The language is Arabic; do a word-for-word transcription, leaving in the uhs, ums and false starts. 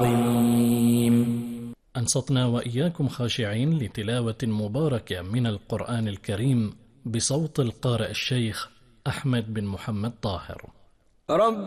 العظيم. أنصتنا وإياكم خاشعين لتلاوة مباركة من القرآن الكريم بصوت القارئ الشيخ أحمد بن محمد طاهر. رب